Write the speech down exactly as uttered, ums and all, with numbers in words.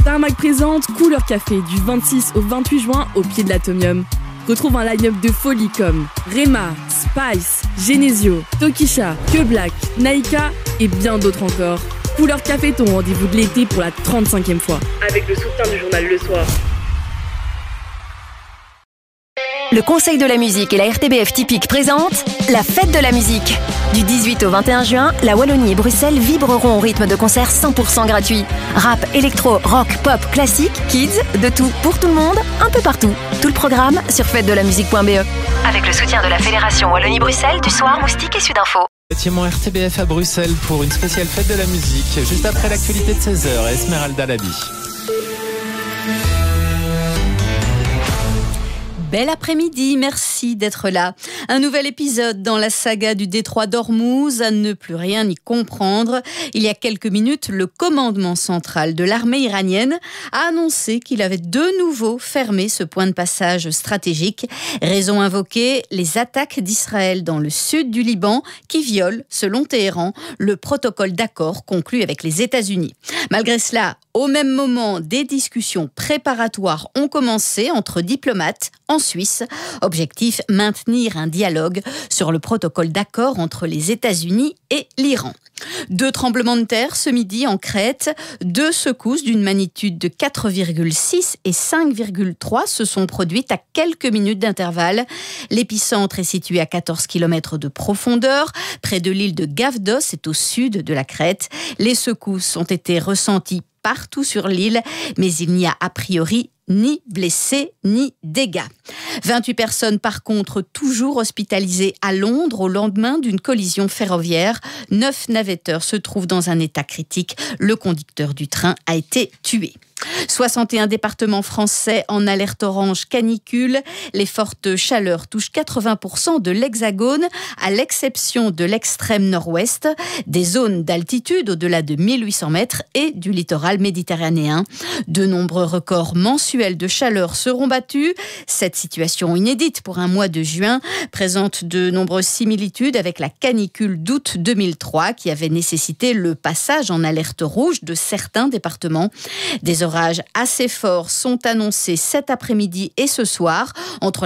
Tarmac présente Couleur Café du vingt-six au vingt-huit juin au pied de l'Atomium. Retrouve un line-up de folie comme Rema, Spice, Genesio, Tokisha, Que Black, Naika et bien d'autres encore. Couleur Café, ton rendez-vous de l'été pour la trente-cinquième fois. Avec le soutien du journal Le Soir. Le Conseil de la musique et la R T B F Typique présentent la fête de la musique. Du dix-huit au vingt et un juin, la Wallonie et Bruxelles vibreront au rythme de concerts cent pour cent gratuits. Rap, électro, rock, pop, classique, kids, de tout pour tout le monde, un peu partout. Tout le programme sur fête de la musique point b e. Avec le soutien de la Fédération Wallonie-Bruxelles, du Soir, Moustique et Sudinfo. Bâtiment R T B F à Bruxelles pour une spéciale fête de la musique, juste après l'actualité de seize heures, Esmeralda Labi. Bel après-midi, merci d'être là. Un nouvel épisode dans la saga du détroit d'Ormuz, à ne plus rien y comprendre. Il y a quelques minutes, le commandement central de l'armée iranienne a annoncé qu'il avait de nouveau fermé ce point de passage stratégique. Raison invoquée, les attaques d'Israël dans le sud du Liban qui violent, selon Téhéran, le protocole d'accord conclu avec les États-Unis. Malgré cela, au même moment, des discussions préparatoires ont commencé entre diplomates en Suisse. Objectif, maintenir un dialogue sur le protocole d'accord entre les États-Unis et l'Iran. Deux tremblements de terre ce midi en Crète, deux secousses d'une magnitude de quatre virgule six et cinq virgule trois se sont produites à quelques minutes d'intervalle. L'épicentre est situé à quatorze kilomètres de profondeur, près de l'île de Gavdos, c'est au sud de la Crète. Les secousses ont été ressenties partout sur l'île, mais il n'y a a priori ni blessés, ni dégâts. vingt-huit personnes, par contre, toujours hospitalisées à Londres au lendemain d'une collision ferroviaire. Neuf navetteurs se trouvent dans un état critique. Le conducteur du train a été tué. soixante et un départements français en alerte orange canicule. Les fortes chaleurs touchent quatre-vingts pour cent de l'Hexagone, à l'exception de l'extrême nord-ouest, des zones d'altitude au-delà de mille huit cents mètres et du littoral méditerranéen. De nombreux records mensuels de chaleur seront battus. Cette situation inédite pour un mois de juin présente de nombreuses similitudes avec la canicule d'août deux mille trois qui avait nécessité le passage en alerte rouge de certains départements. Des orages assez forts sont annoncés cet après-midi et ce soir entre